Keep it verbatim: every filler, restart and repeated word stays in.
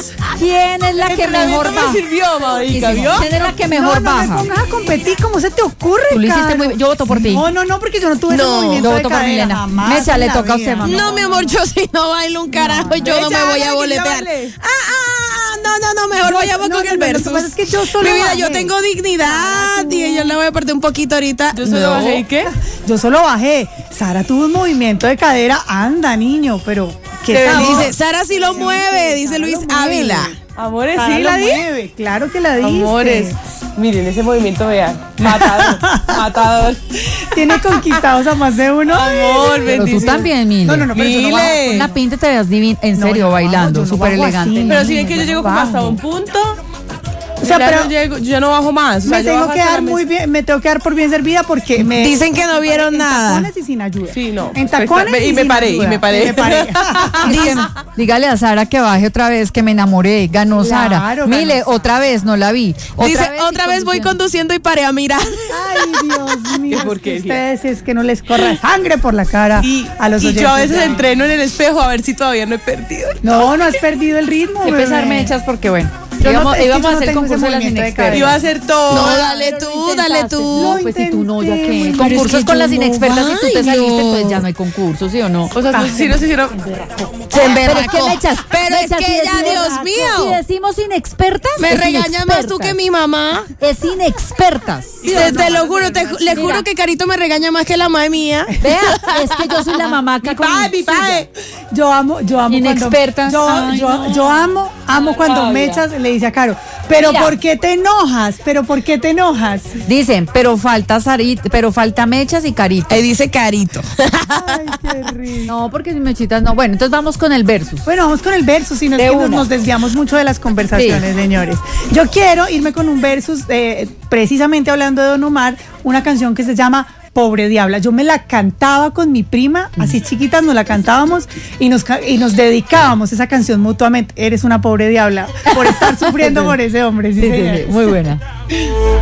¿Quién es la que mejor no baja? me sirvió, marica, ¿vio? ¿Quién es la que mejor no, no baja? me pongas a competir, ¿cómo se te ocurre, Tú lo hiciste Caro? muy bien. Yo voto por ti. No, no, no, porque yo no tuve No, ese movimiento yo de voto por cadera, Milena. jamás Mecha, en le la toca a usted, vida. mamá. No, mi amor, yo si no bailo un carajo, yo no me Ella, voy a ella, boletear. vale. Ah, ah, no, no, no, mejor No, vayamos no, con no, el no, lo que versus. pasa es que yo solo Mi vida, yo bajé. tengo dignidad y yo le voy a perder un poquito ahorita. Yo solo bajé, ¿y qué? Yo solo bajé. Sara tuvo un movimiento de cadera. Anda, niño, pero qué Dice, sabor. Sara sí lo mueve, dice Luis lo mueve. Ávila. Amores, Sara sí, lo la di. mueve, claro que la diste. Amores, miren ese movimiento, vean. Matador, matador. Tiene conquistados a más de uno. Amor, Pero bendición. tú también, Mile. No, no, no, pero yo no Mile. bajo. Con la pinta te veas divina, en No, serio, yo no bajo, bailando, yo no súper bajo así. elegante. Pero si ven que yo no llego como bajo. hasta un punto, O sea, ya pero no llego, yo no bajo más. O sea, me yo tengo bajo que hasta dar la muy mesa. bien, me tengo que dar por bien servida porque me Dicen que no vieron en nada. tacones y sin ayuda. Sí, no. En tacones Pues, y y me sin paré, y ayuda. me paré. Y me paré. Dice- Dígale a Sara que baje otra vez, que me enamoré. Ganó Claro, Sara. ganó Mile, Sara. otra vez, no la vi. Otra Dice, vez y otra vez voy conduciendo. conduciendo y paré a mirar. Ay, Dios mío. Qué es que porquería. ustedes es que no les corre sangre por la cara Y, a los y oyentes. yo a veces ya. entreno en el espejo a ver si todavía no he perdido. No, no has perdido el ritmo. Qué bebé. pesar me echas porque, bueno. Yo no- íbamos es que íbamos yo a no hacer el tengo ese concurso de las movimiento de inexpertas. Iba a hacer todo. No, Ay, dale pero tú, lo dale intentaste. tú. No, pues si tú no, ya intenté, que. muy bien. Concursos Pero es que con yo las no inexpertas, si tú te bailo. saliste, entonces ya no hay concurso, ¿sí o no? O sea, si nos hicieron. Se pero es que me echas. Pero es Mechas, que si ya, decimos- Dios mío. Si decimos inexpertas. Me es regaña más tú que inexpertas. mi mamá. Es inexpertas. ¿Sí o Te, no? te lo juro, te, le Mira. juro que Carito me regaña más que la madre mía. Vea, es que yo soy la mamá acá con ¡Ay, mi padre! Yo amo, yo amo Inexpertas. cuando Ay, yo, yo, no. yo amo, amo cuando Fabia. Mechas le dice a Caro, pero Mira. ¿por qué te enojas? Pero ¿por qué te enojas? Dicen, pero falta Sarit, pero falta Mechas y Carito. Ahí dice Carito. Ay, qué rico. No, porque si Mechitas no. Bueno, entonces vamos con el versus. Bueno, vamos con el versus, si no es De que nos, una. nos desviamos mucho de las conversaciones, señores. Yo quiero irme con un versus, eh, precisamente hablando de Don Omar, una canción que se llama Pobre Diabla. Yo me la cantaba con mi prima, así chiquitas nos la cantábamos y nos, ca- y nos dedicábamos esa canción mutuamente. Eres una pobre diabla por estar sufriendo por ese hombre. ¿sí, Sí, sí, señores? sí, muy buena.